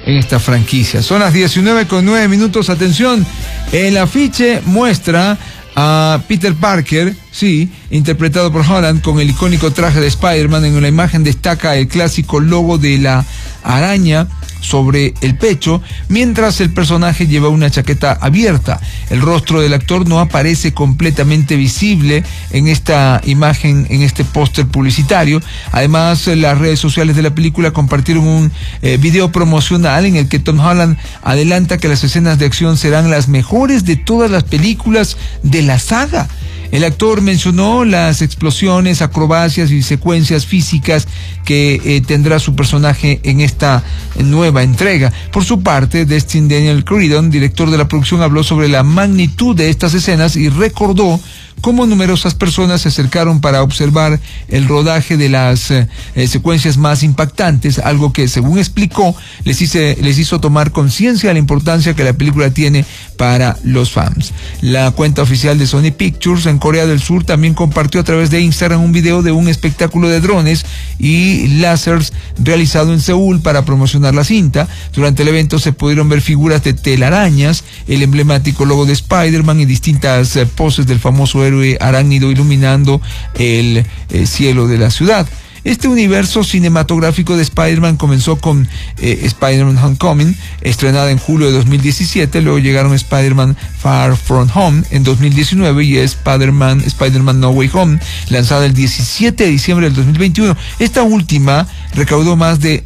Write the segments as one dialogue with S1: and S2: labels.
S1: en esta franquicia. Son las 19:09. Atención, el afiche muestra a Peter Parker, sí, interpretado por Holland, con el icónico traje de Spider-Man. En la imagen destaca el clásico logo de la araña sobre el pecho, mientras el personaje lleva una chaqueta abierta. El rostro del actor no aparece completamente visible en esta imagen, en este póster publicitario. Además, las redes sociales de la película compartieron un video promocional en el que Tom Holland adelanta que las escenas de acción serán las mejores de todas las películas de la saga. El actor mencionó las explosiones, acrobacias y secuencias físicas que tendrá su personaje en esta nueva entrega. Por su parte, Destin Daniel Cretton, director de la producción, habló sobre la magnitud de estas escenas y recordó cómo numerosas personas se acercaron para observar el rodaje de las secuencias más impactantes, algo que, según explicó, les hizo tomar conciencia de la importancia que la película tiene para los fans. La cuenta oficial de Sony Pictures en Corea del Sur también compartió a través de Instagram un video de un espectáculo de drones y láseres realizado en Seúl para promocionar la cinta. Durante el evento se pudieron ver figuras de telarañas, el emblemático logo de Spider-Man y distintas poses del famoso héroe arácnido iluminando el cielo de la ciudad. Este universo cinematográfico de Spider-Man comenzó con Spider-Man Homecoming, estrenada en julio de 2017, luego llegaron Spider-Man Far From Home en 2019 y Spider-Man No Way Home, lanzada el 17 de diciembre del 2021. Esta última recaudó más de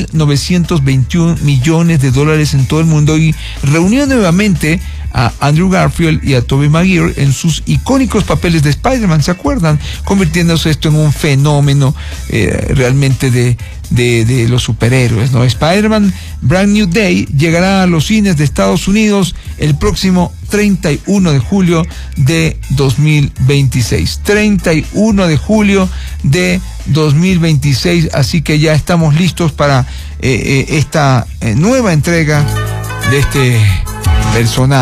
S1: $1,921 millones en todo el mundo y reunió nuevamente a Andrew Garfield y a Tobey Maguire en sus icónicos papeles de Spider-Man, ¿se acuerdan? Convirtiéndose esto en un fenómeno realmente de los superhéroes, ¿no? Spider-Man Brand New Day llegará a los cines de Estados Unidos el próximo 31 de julio de 2026. 31 de julio de 2026, así que ya estamos listos para esta nueva entrega de este personaje.